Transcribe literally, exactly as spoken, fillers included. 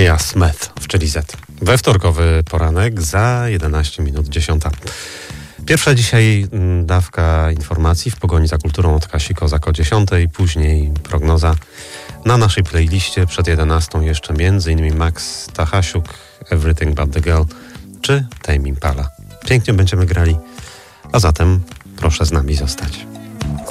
Mia Smith w Czyli Z. We wtorkowy poranek za jedenaście minut dziesiąta. Pierwsza dzisiaj dawka informacji w pogoni za kulturą od Kasi Kozak o dziesiątej, później prognoza. Na naszej playliście przed jedenastą jeszcze między innymi Max Tachasiuk, Everything But The Girl czy Tame Impala. Pięknie będziemy grali, a zatem proszę z nami zostać.